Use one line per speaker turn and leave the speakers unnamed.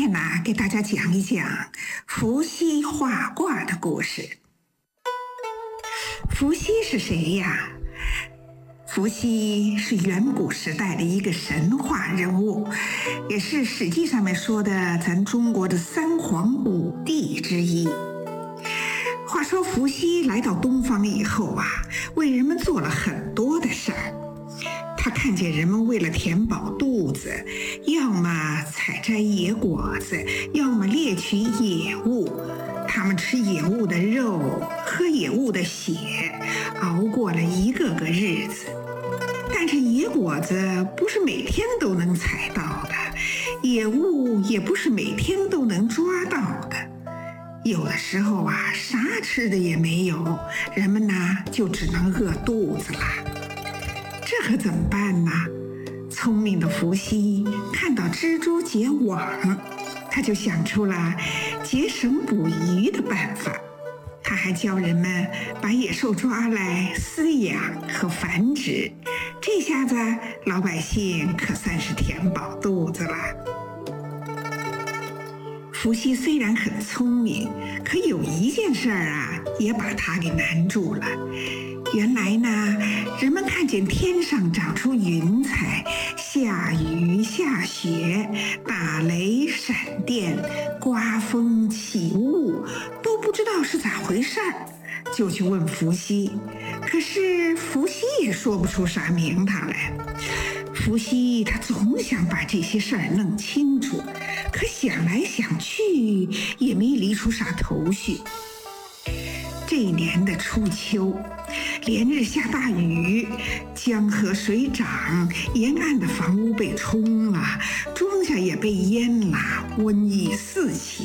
天呢，给大家讲一讲伏羲画卦的故事。伏羲是谁呀？伏羲是远古时代的一个神话人物，也是《史记》上面说的咱中国的三皇五帝之一。话说伏羲来到东方以后啊，为人们做了很多的事儿。他看见人们为了填饱肚子，要么采摘野果子，要么猎取野物。他们吃野物的肉，喝野物的血，熬过了一个个日子。但是野果子不是每天都能采到的，野物也不是每天都能抓到的。有的时候啊，啥吃的也没有，人们呢就只能饿肚子了。这可怎么办呢？聪明的伏羲看到蜘蛛结网，他就想出了结绳捕鱼的办法。他还教人们把野兽抓来饲养和繁殖，这下子老百姓可算是填饱肚子了。伏羲虽然很聪明，可有一件事儿啊，也把他给难住了。原来呢，人们看见天上长出云彩，下雨下雪，打雷闪电，刮风起雾，都不知道是咋回事儿，就去问伏羲。可是伏羲也说不出啥名堂来。伏羲他总想把这些事儿弄清楚，可想来想去也没理出啥头绪。这一年的初秋，连日下大雨，江河水涨，沿岸的房屋被冲了，庄稼也被淹了，瘟疫四起。